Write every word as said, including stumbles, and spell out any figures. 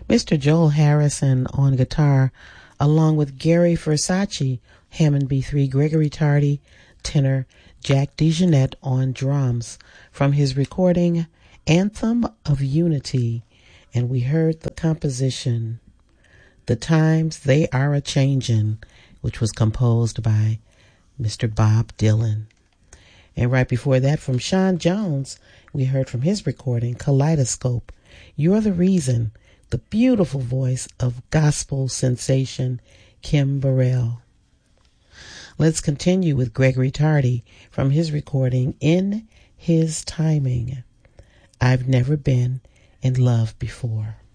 Mister Joel Harrison on guitar, along with Gary Versace, Hammond B three, Gregory Tardy, tenor, Jack DeJohnette on drums, from his recording Anthem of Unity, and we heard the composition The Times They Are A-Changin', which was composed by Mister Bob Dylan. And right before that, from Sean Jones, we heard from his recording Kaleidoscope, You're the Reason, the beautiful voice of gospel sensation Kim Burrell. Let's continue with Gregory Tardy from his recording In His Timing, I've Never Been in Love Before.